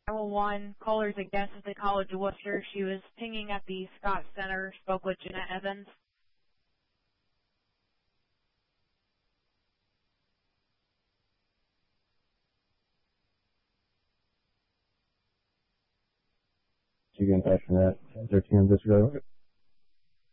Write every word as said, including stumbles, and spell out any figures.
nine one one, caller's a guest at the College of Worcester. She was pinging at the Scott Center, spoke with Jeanette Evans. You get in touch from that. thirteen on this go.